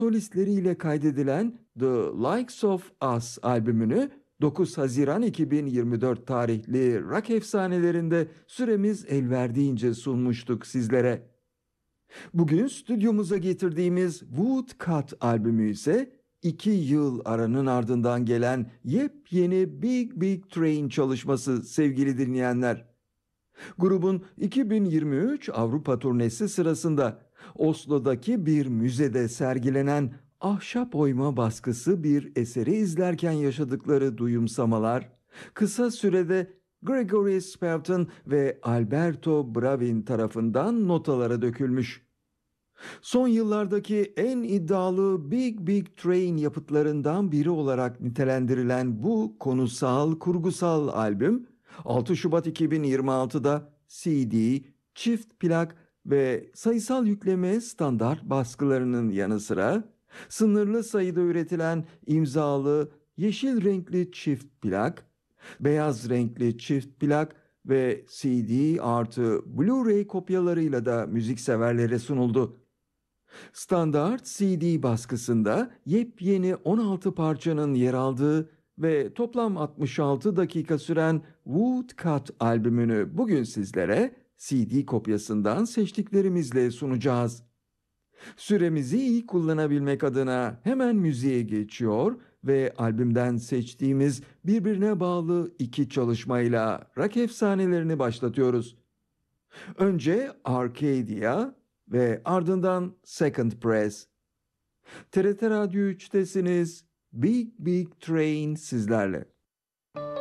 solistleriyle kaydedilen The Likes of Us albümünü 9 Haziran 2024 tarihli rock efsanelerinde süremiz el verdiğince sunmuştuk sizlere. Bugün stüdyomuza getirdiğimiz Woodcut albümü ise 2 yıl aranın ardından gelen yepyeni Big Big Train çalışması sevgili dinleyenler. Grubun 2023 Avrupa turnesi sırasında Oslo'daki bir müzede sergilenen ahşap oyma baskısı bir eseri izlerken yaşadıkları duyumsamalar, kısa sürede Gregory Spelton ve Alberto Bravin tarafından notalara dökülmüş. Son yıllardaki en iddialı Big Big Train yapıtlarından biri olarak nitelendirilen bu konusal, kurgusal albüm 6 Şubat 2026'da CD, çift plak ve sayısal yükleme standart baskılarının yanı sıra sınırlı sayıda üretilen imzalı yeşil renkli çift plak, beyaz renkli çift plak ve CD artı Blu-ray kopyalarıyla da müzikseverlere sunuldu. Standart CD baskısında yepyeni 16 parçanın yer aldığı ve toplam 66 dakika süren Woodcut albümünü bugün sizlere CD kopyasından seçtiklerimizle sunacağız. Süremizi iyi kullanabilmek adına hemen müziğe geçiyor ve albümden seçtiğimiz birbirine bağlı iki çalışmayla rock efsanelerini başlatıyoruz. Önce Arcadia ve ardından Second Press. TRT Radyo 3'tesiniz. Big Big Train sizlerle.